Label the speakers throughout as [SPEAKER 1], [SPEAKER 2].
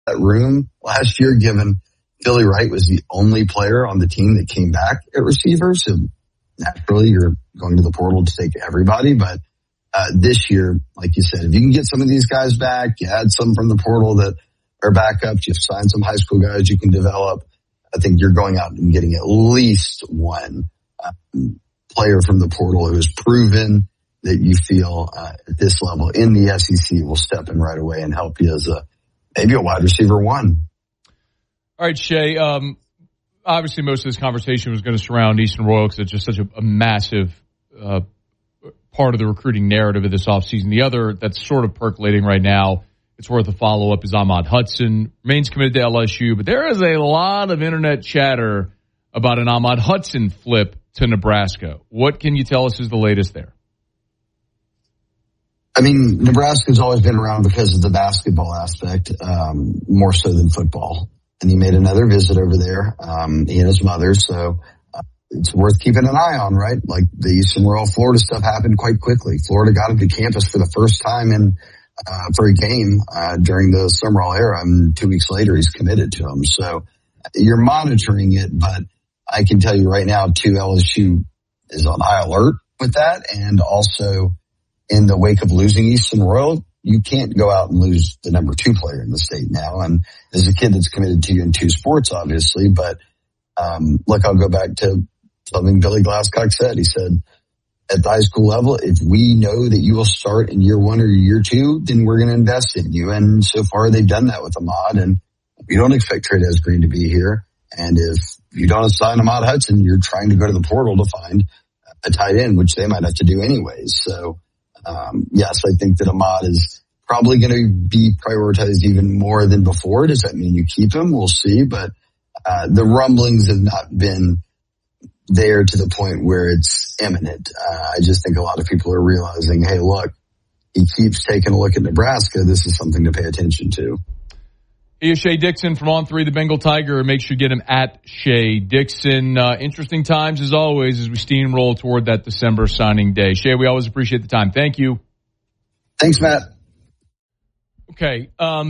[SPEAKER 1] that room last year, given Billy Wright was the only player on the team that came back at receiver. So naturally, you're going to the portal to take everybody. But this year, like you said, if you can get some of these guys back, you add some from the portal that are backups, you've signed some high school guys you can develop, I think you're going out and getting at least one player from the portal who has proven that you feel at this level in the SEC will step in right away and help you as maybe a wide receiver one.
[SPEAKER 2] All right, Shea. Obviously, most of this conversation was going to surround Eastern Royal because it's just such a massive part of the recruiting narrative of this offseason. The other that's sort of percolating right now, it's worth a follow-up, is Ahmad Hudson. Remains committed to LSU, but there is a lot of internet chatter about an Ahmad Hudson flip to Nebraska. What can you tell us is the latest there?
[SPEAKER 1] I mean, Nebraska's always been around because of the basketball aspect, more so than football. And he made another visit over there, he and his mother. So it's worth keeping an eye on, right? Like the Eastern Royal Florida stuff happened quite quickly. Florida got him to campus for the first time for a game during the Summerall era, and 2 weeks later he's committed to him. So you're monitoring it, but I can tell you right now, too, LSU is on high alert with that, and also in the wake of losing Eastern Royal, you can't go out and lose the number 2 player in the state now. And there's a kid that's committed to you in 2 sports, obviously. But look, I'll go back to something Billy Glasscock said. He said, at the high school level, if we know that you will start in year 1 or year 2, then we're going to invest in you. And so far, they've done that with Ahmad. And we don't expect Trey Green to be here. And if you don't sign Ahmad Hudson, you're trying to go to the portal to find a tight end, which they might have to do anyways. So, yes, I think that Ahmad is probably going to be prioritized even more than before. Does that mean you keep him? We'll see. But the rumblings have not been there to the point where it's imminent. I just think a lot of people are realizing, hey, look, he keeps taking a look at Nebraska. This is something to pay attention to.
[SPEAKER 2] He is Shea Dixon from On3 The Bengal Tiger. Make sure you get him at Shea Dixon. Interesting times as always as we steamroll toward that December signing day. Shea, we always appreciate the time. Thank you.
[SPEAKER 1] Thanks, Matt.
[SPEAKER 2] Okay.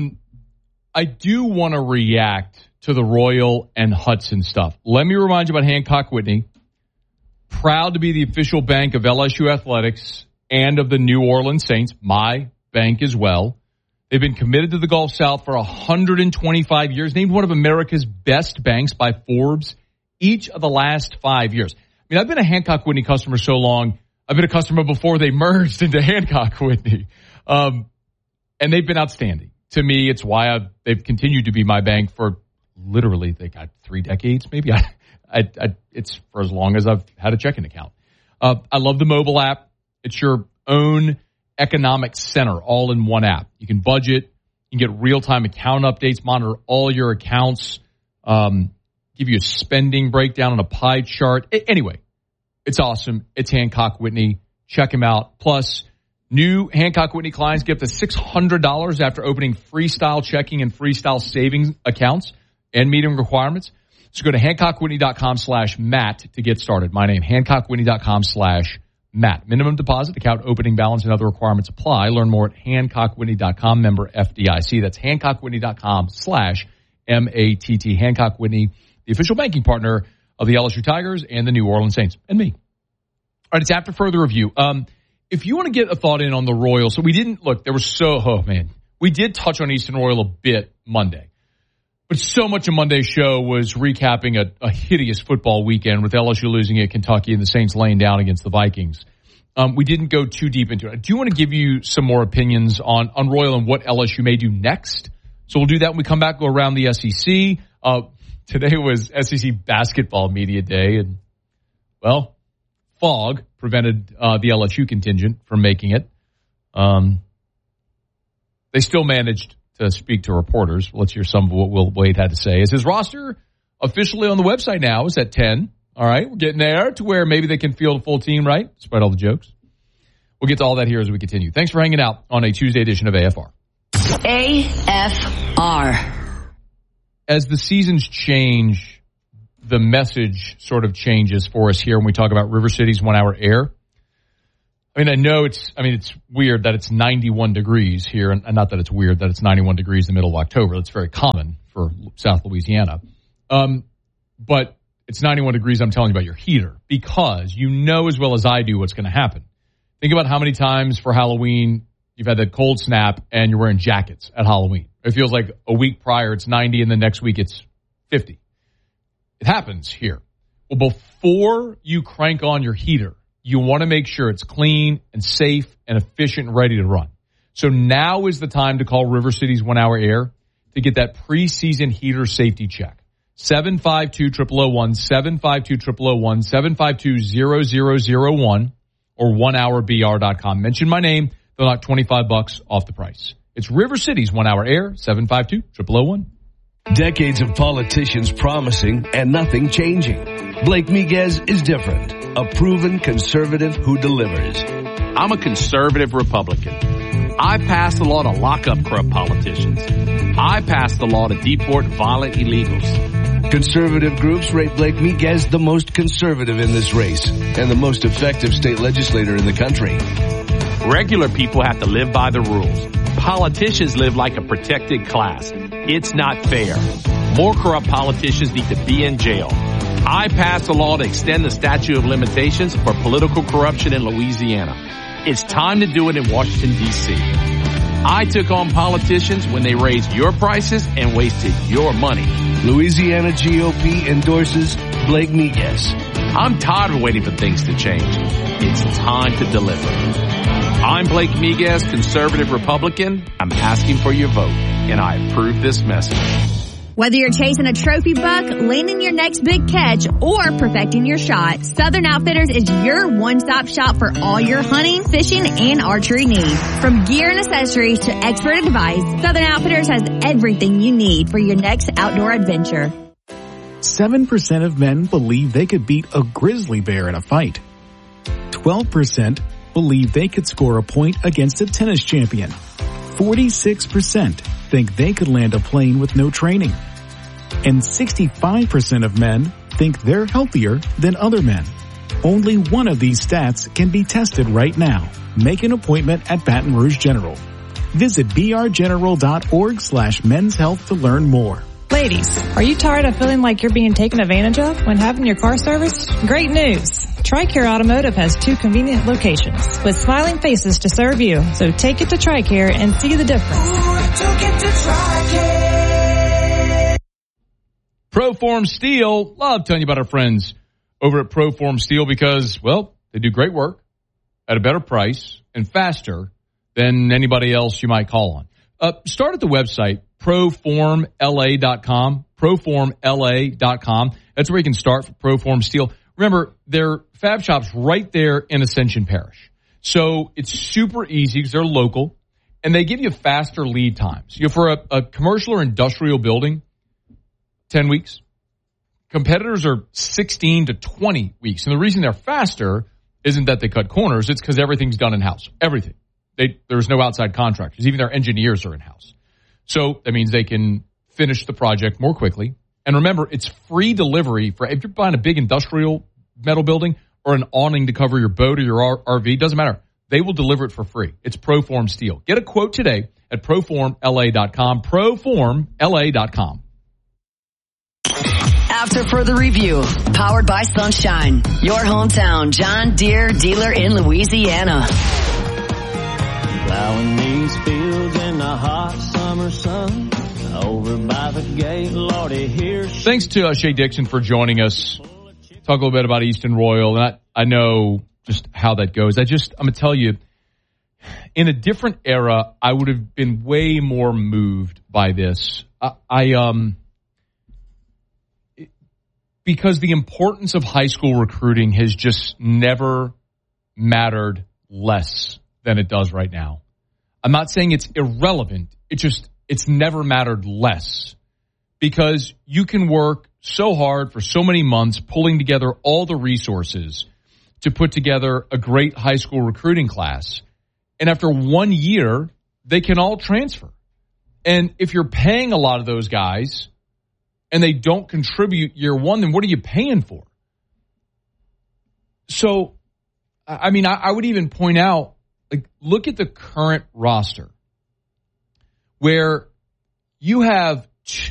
[SPEAKER 2] I do want to react to the Royal and Hudson stuff. Let me remind you about Hancock Whitney. Proud to be the official bank of LSU Athletics and of the New Orleans Saints, my bank as well. They've been committed to the Gulf South for 125 years, named one of America's best banks by Forbes each of the last 5 years. I mean, I've been a Hancock Whitney customer so long. I've been a customer before they merged into Hancock Whitney. And they've been outstanding. To me, it's why they've continued to be my bank for literally, they got 3 decades, maybe. It's for as long as I've had a checking account. I love the mobile app. It's your own economic center all in one app. You can budget, you can get real-time account updates, monitor all your accounts, give you a spending breakdown on a pie chart. Anyway, it's awesome. It's Hancock Whitney. Check him out. Plus, new Hancock Whitney clients get up to $600 after opening freestyle checking and freestyle savings accounts and meeting requirements. So go to HancockWhitney.com/Matt to get started. My name, HancockWhitney.com/Matt. Minimum deposit, account opening balance, and other requirements apply. Learn more at HancockWhitney.com, member FDIC. That's HancockWhitney.com/MATT. Hancock Whitney, the official banking partner of the LSU Tigers and the New Orleans Saints, and me. All right, it's after further review. If you want to get a thought in on the Royals, so we didn't, look, there was we did touch on Eastern Royal a bit Monday. But so much of Monday's show was recapping a hideous football weekend with LSU losing at Kentucky and the Saints laying down against the Vikings. We didn't go too deep into it. I do want to give you some more opinions on Royal and what LSU may do next. So we'll do that when we come back, go around the SEC. Today was SEC basketball media day, and, well, fog prevented the LSU contingent from making it. They still managed to speak to reporters. Let's hear some of what Will Wade had to say. Is his roster officially on the website now? Is at 10. All right, we're getting there to where maybe they can field a full team, right? Despite all the jokes. We'll get to all that here as we continue. Thanks for hanging out on a Tuesday edition of AFR.
[SPEAKER 3] AFR.
[SPEAKER 2] As the seasons change, the message sort of changes for us here when we talk about River City's 1 hour air. I mean, it's weird that it's 91 degrees here, and not that it's weird that it's 91 degrees in the middle of October. That's very common for South Louisiana. But it's 91 degrees, I'm telling you about your heater, because you know as well as I do what's going to happen. Think about how many times for Halloween you've had that cold snap and you're wearing jackets at Halloween. It feels like a week prior it's 90 and the next week it's 50. It happens here. Well, before you crank on your heater, you want to make sure it's clean and safe and efficient and ready to run. So now is the time to call River City's 1 Hour Air to get that preseason heater safety check. 752-0001, 752-0001, 752-0001, or 1hourbr.com. Mention my name. They'll knock $25 off the price. It's River City's 1 Hour Air, 752-0001.
[SPEAKER 3] Decades of politicians promising and nothing changing. Blake Miguez is different. A proven conservative who delivers.
[SPEAKER 4] I'm a conservative Republican. I passed the law to lock up corrupt politicians. I passed the law to deport violent illegals.
[SPEAKER 3] Conservative groups rate Blake Miguez the most conservative in this race and the most effective state legislator in the country.
[SPEAKER 4] Regular people have to live by the rules. Politicians live like a protected class. It's not fair. More corrupt politicians need to be in jail. I passed a law to extend the statute of limitations for political corruption in Louisiana. It's time to do it in Washington, D.C. I took on politicians when they raised your prices and wasted your money.
[SPEAKER 3] Louisiana GOP endorses Blake Miguez.
[SPEAKER 4] I'm tired of waiting for things to change. It's time to deliver. I'm Blake Miguez, conservative Republican. I'm asking for your vote, and I approve this message.
[SPEAKER 5] Whether you're chasing a trophy buck, landing your next big catch, or perfecting your shot, Southern Outfitters is your one-stop shop for all your hunting, fishing, and archery needs. From gear and accessories to expert advice, Southern Outfitters has everything you need for your next outdoor adventure.
[SPEAKER 6] 7% of men believe they could beat a grizzly bear in a fight. 12% believe they could score a point against a tennis champion. 46% think they could land a plane with no training. And 65% of men think they're healthier than other men. Only one of these stats can be tested right now. Make an appointment at Baton Rouge General. Visit brgeneral.org/men's health to learn more.
[SPEAKER 7] Ladies, are you tired of feeling like you're being taken advantage of when having your car serviced? Great news! TRICARE Automotive has 2 convenient locations with smiling faces to serve you. So take it to TRICARE and see the difference.
[SPEAKER 2] Proform Steel. Love telling you about our friends over at Proform Steel because, well, they do great work at a better price and faster than anybody else you might call on. Start at the website, proformla.com, proformla.com. That's where you can start for Proform Steel. Remember, their fab shop's right there in Ascension Parish. So it's super easy because they're local, and they give you faster lead times. For a commercial or industrial building, 10 weeks. Competitors are 16 to 20 weeks. And the reason they're faster isn't that they cut corners. It's because everything's done in-house. Everything. There's no outside contractors. Even their engineers are in-house. So that means they can finish the project more quickly. And remember, it's free delivery for if you're buying a big industrial metal building or an awning to cover your boat or your RV. Doesn't matter. They will deliver it for free. It's Proform Steel. Get a quote today at proformla.com. Proformla.com.
[SPEAKER 8] After further review, powered by Sunshine, your hometown John Deere dealer in Louisiana.
[SPEAKER 9] Plowing these fields in the hot summer sun, over by the gate, Lordy, here's...
[SPEAKER 2] Thanks to Shay Dixon for joining us. Talk a little bit about Easton Royal. And I know just how that goes. I'm going to tell you, in a different era, I would have been way more moved by this. Because the importance of high school recruiting has just never mattered less than it does right now. I'm not saying it's irrelevant. It's never mattered less because you can work so hard for so many months pulling together all the resources to put together a great high school recruiting class. And after 1 year, they can all transfer. And if you're paying a lot of those guys and they don't contribute year one, then what are you paying for? So I mean, I would even point out, like, look at the current roster where you have